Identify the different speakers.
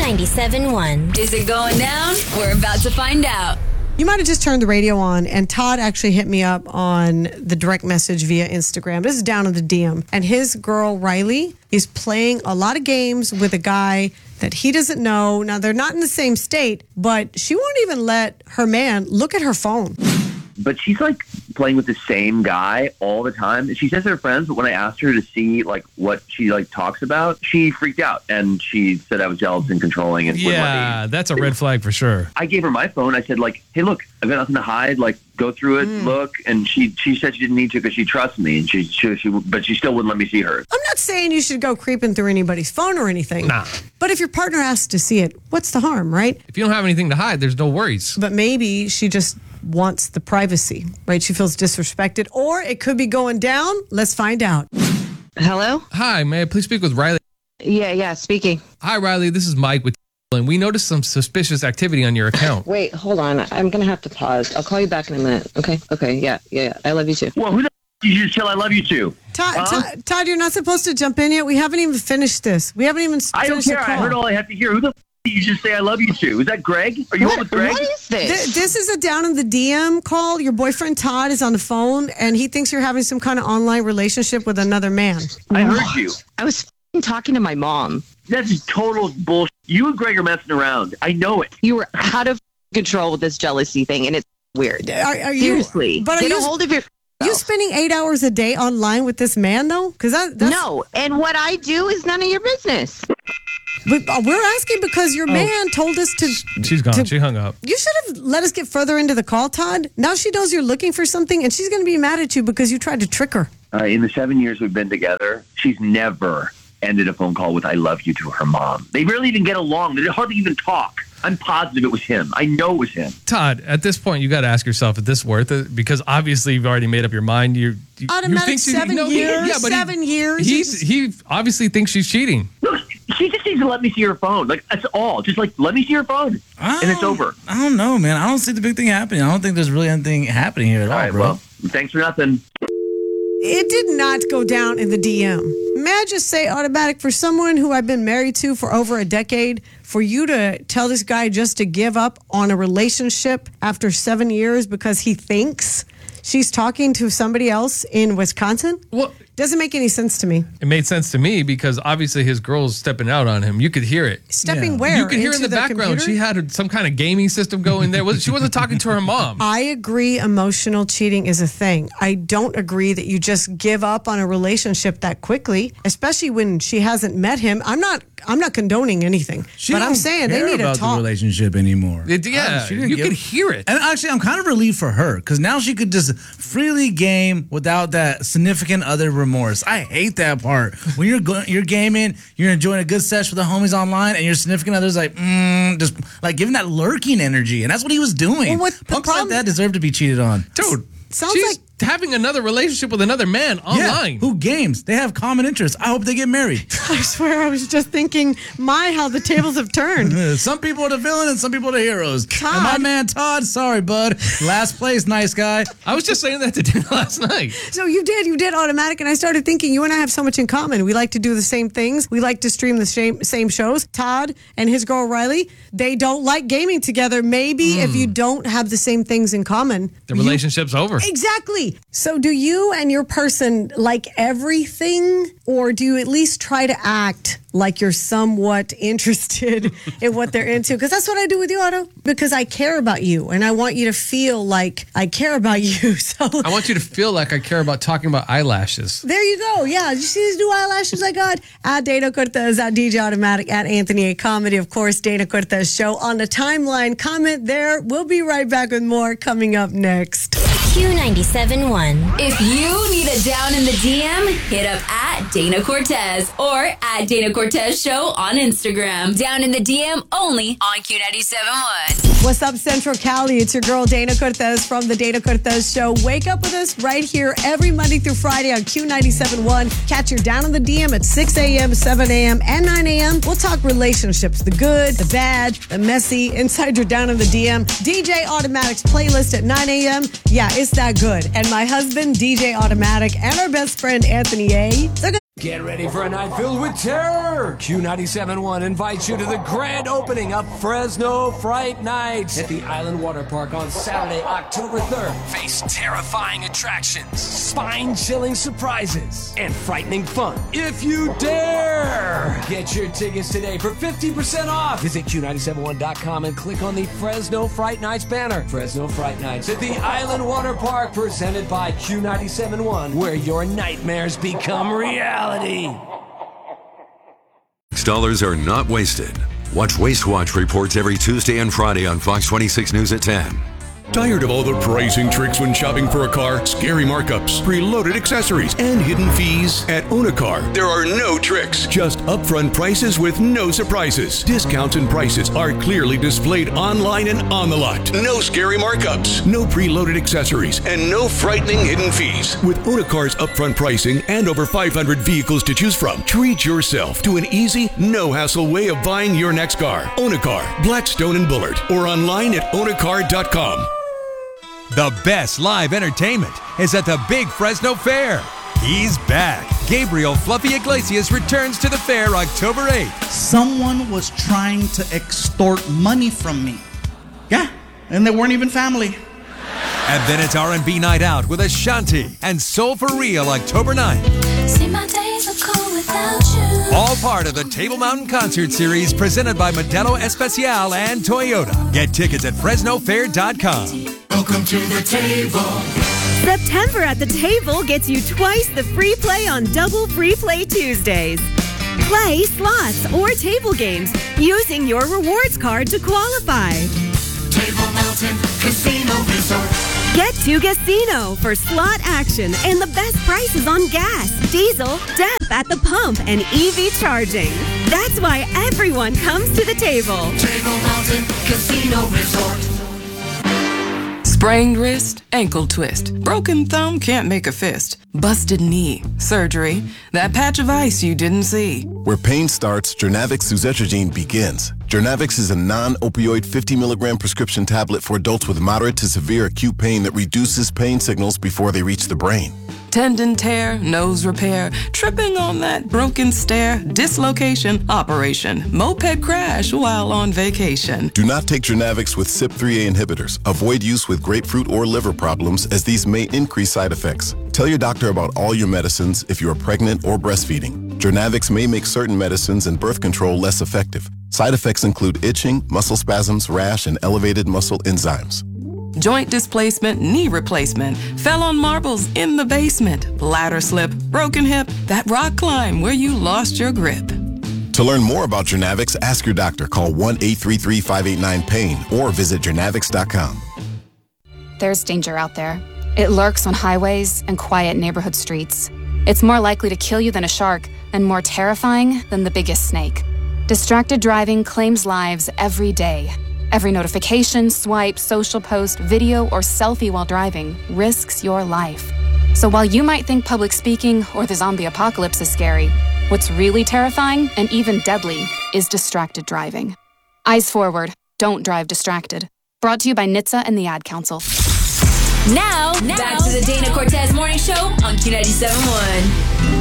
Speaker 1: Q97.1.
Speaker 2: Is it going down? We're about to find out.
Speaker 3: You might have just turned the radio on, and Todd actually hit me up on the direct message via Instagram. This is down in the DM. And his girl, Riley, is playing a lot of games with a guy that he doesn't know. Now, they're not in the same state, but she won't even let her man look at her phone.
Speaker 4: But she's like playing with the same guy all the time. She says they're friends, but when I asked her to see like what she like talks about, she freaked out and she said I was jealous and controlling. And wouldn't let me.
Speaker 5: That's a red flag for sure.
Speaker 4: I gave her my phone. I said like, hey, look, I've got nothing to hide. Like, go through it, look. And she said she didn't need to because she trusts me, and but she still wouldn't let me see her.
Speaker 3: I'm not saying you should go creeping through anybody's phone or anything.
Speaker 5: Nah.
Speaker 3: But if your partner asks to see it, what's the harm, right?
Speaker 5: If you don't have anything to hide, there's no worries.
Speaker 3: But maybe she just wants the privacy, right? She feels disrespected, or it could be going down. Let's find out.
Speaker 6: Hello?
Speaker 5: Hi, may I please speak with Riley?
Speaker 6: Yeah, speaking.
Speaker 5: Hi, Riley. This is Mike with and we noticed some suspicious activity on your account.
Speaker 6: Wait, hold on. I'm going to have to pause. I'll call you back in a minute. Okay, yeah. I love you too.
Speaker 4: Well, who the did you just tell I love you to?
Speaker 3: Todd, you're not supposed to jump in yet. We haven't even finished this. We haven't even
Speaker 4: I don't
Speaker 3: finished
Speaker 4: care.
Speaker 3: the call.
Speaker 4: I heard all I have to hear. Who the did you just say I love you to? Is that Greg? Are you on with Greg?
Speaker 6: What is this?
Speaker 3: This is a down in the DM call. Your boyfriend Todd is on the phone, and he thinks you're having some kind of online relationship with another man.
Speaker 4: I heard you.
Speaker 6: I was talking to my mom.
Speaker 4: That's total bullshit. You and Greg are messing around. I know it.
Speaker 6: You were out of control with this jealousy thing, and it's weird.
Speaker 3: Are you,
Speaker 6: Seriously.
Speaker 3: But
Speaker 6: Get a hold of your...
Speaker 3: You spending 8 hours a day online with this man, though? Because that's...
Speaker 6: No, and what I do is none of your business.
Speaker 3: But we're asking because your man told us to...
Speaker 5: She's gone. She hung up.
Speaker 3: You should have let us get further into the call, Todd. Now she knows you're looking for something, and she's going to be mad at you because you tried to trick her.
Speaker 4: In the 7 years we've been together, she's never ended a phone call with I love you to her mom. They barely even get along. They hardly even talk. I'm positive it was him. I know it was him.
Speaker 5: Todd, at this point, you got to ask yourself, is this worth it? Because obviously you've already made up your mind.
Speaker 3: Automatic 7 years. 7 years.
Speaker 5: He obviously thinks she's cheating.
Speaker 4: Look, she just needs to let me see her phone. Like, that's all. Just like, let me see her phone. And it's over.
Speaker 7: I don't know, man. I don't see the big thing happening. I don't think there's really anything happening here at all,
Speaker 4: All right,
Speaker 7: bro.
Speaker 4: well, thanks for nothing.
Speaker 3: It did not go down in the DM. May I just say, Automatic, for someone who I've been married to for over a decade, for you to tell this guy just to give up on a relationship after 7 years because he thinks she's talking to somebody else in Wisconsin?
Speaker 5: Well,
Speaker 3: doesn't make any sense to me.
Speaker 5: It made sense to me because obviously his girl's stepping out on him. You could hear it.
Speaker 3: Stepping where?
Speaker 5: You could hear in
Speaker 3: Into
Speaker 5: the background.
Speaker 3: computer?
Speaker 5: She had some kind of gaming system going there. She wasn't talking to her mom.
Speaker 3: I agree emotional cheating is a thing. I don't agree that you just give up on a relationship that quickly, especially when she hasn't met him. I'm not condoning anything, but I'm saying they need to
Speaker 7: about
Speaker 3: talk.
Speaker 7: the relationship anymore.
Speaker 5: You could hear it.
Speaker 7: And actually, I'm kind of relieved for her because now she could just freely game without that significant other remorse. I hate that part. When you're gaming, you're enjoying a good sesh with the homies online, and your significant other's like, just like giving that lurking energy, and that's what he was doing.
Speaker 3: Well,
Speaker 7: Punks like that deserve to be cheated on.
Speaker 5: Dude,
Speaker 3: Sounds
Speaker 5: she's
Speaker 3: like
Speaker 5: having another relationship with another man online.
Speaker 7: Yeah, who games? They have common interests. I hope they get married.
Speaker 3: I swear I was just thinking, how the tables have turned.
Speaker 7: Some people are the villain and some people are the heroes.
Speaker 3: Todd.
Speaker 7: And my man Todd, sorry, bud. Last place, nice guy.
Speaker 5: I was just saying that to dinner last night.
Speaker 3: So you did Automatic, and I started thinking you and I have so much in common. We like to do the same things. We like to stream the same shows. Todd and his girl Riley, they don't like gaming together. Maybe if you don't have the same things in common,
Speaker 5: The relationship's over.
Speaker 3: Exactly. So do you and your person like everything, or do you at least try to act like you're somewhat interested in what they're into? Because that's what I do with you, Otto. Because I care about you, and I want you to feel like I care about you. So
Speaker 5: I want you to feel like I care about talking about eyelashes.
Speaker 3: there you go. Yeah. Did you see these new eyelashes I got? At Dana Cortez, at DJ Automatic, at Anthony A. Comedy. Of course, Dana Cortez Show on the timeline. Comment there. We'll be right back with more coming up next.
Speaker 1: Q97.1.
Speaker 2: If you need a down in the DM, hit up at Dana Cortez or at Dana Cortez Show on Instagram. Down in the DM only on Q97.1.
Speaker 3: What's up, Central Cali? It's your girl, Dana Cortez from The Dana Cortez Show. Wake up with us right here every Monday through Friday on Q97.1. Catch your Down in the DM at 6 a.m., 7 a.m., and 9 a.m. We'll talk relationships, the good, the bad, the messy, inside your Down in the DM. DJ Automatic's playlist at 9 a.m. Yeah, it's that good. And my husband, DJ Automatic, and our best friend, Anthony A. They're
Speaker 8: Get ready for a night filled with terror. Q97.1 invites you to the grand opening of Fresno Fright Nights at the Island Water Park on Saturday, October 3rd. Face terrifying attractions, spine-chilling surprises, and frightening fun if you dare. Get your tickets today for 50% off. Visit Q971.com and click on the Fresno Fright Nights banner. Fresno Fright Nights at the Island Water Park, presented by Q97.1, where your nightmares become reality.
Speaker 9: Dollars are not wasted. Watch Waste Watch reports every Tuesday and Friday on Fox 26 News at 10.
Speaker 10: Tired of all the pricing tricks when shopping for a car? Scary markups, preloaded accessories, and hidden fees? At Onacar, there are no tricks. Just upfront prices with no surprises. Discounts and prices are clearly displayed online and on the lot. No scary markups, no preloaded accessories, and no frightening hidden fees. With Onacar's upfront pricing and over 500 vehicles to choose from, treat yourself to an easy, no-hassle way of buying your next car. Onacar, Blackstone and Bullard, or online at onacar.com.
Speaker 11: The best live entertainment is at the Big Fresno Fair. He's back. Gabriel Fluffy Iglesias returns to the fair October 8th.
Speaker 12: Someone was trying to extort money from me. Yeah, and they weren't even family.
Speaker 11: And then it's R&B night out with Ashanti and Soul for Real October 9th.
Speaker 13: See, my days are cold without you.
Speaker 11: All part of the Table Mountain Concert Series presented by Modelo Especial and Toyota. Get tickets at FresnoFair.com.
Speaker 13: Welcome to the table.
Speaker 14: September at the Table gets you twice the free play on Double Free Play Tuesdays. Play slots or table games using your rewards card to qualify.
Speaker 13: Table Mountain Casino Resort.
Speaker 14: Get to Casino for slot action and the best prices on gas, diesel, DEP at the pump, and EV charging. That's why everyone comes to the table.
Speaker 13: Table Mountain Casino Resort.
Speaker 15: Sprained wrist, ankle twist, broken thumb, can't make a fist, busted knee, surgery, that patch of ice you didn't see.
Speaker 16: Where pain starts, Jernavix suzetrigine begins. Jernavix is a non-opioid 50 milligram prescription tablet for adults with moderate to severe acute pain that reduces pain signals before they reach the brain.
Speaker 15: Tendon tear, nose repair, tripping on that broken stair, dislocation, operation, moped crash while on vacation.
Speaker 16: Do not take Jernavix with CYP3A inhibitors. Avoid use with grapefruit or liver problems, as these may increase side effects. Tell your doctor about all your medicines if you are pregnant or breastfeeding. Jernavix may make certain medicines and birth control less effective. Side effects include itching, muscle spasms, rash, and elevated muscle enzymes.
Speaker 15: Joint displacement, knee replacement, fell on marbles in the basement, bladder slip, broken hip, that rock climb where you lost your grip.
Speaker 16: To learn more about Jernavix, ask your doctor. Call 1-833-589-PAIN or visit jernavix.com.
Speaker 17: There's danger out there. It lurks on highways and quiet neighborhood streets. It's more likely to kill you than a shark and more terrifying than the biggest snake. Distracted driving claims lives every day. Every notification, swipe, social post, video, or selfie while driving risks your life. So while you might think public speaking or the zombie apocalypse is scary, what's really terrifying and even deadly is distracted driving. Eyes forward, don't drive distracted. Brought to you by NHTSA and the Ad Council.
Speaker 2: Now, back to the Dana Cortez Morning Show on Q97.1.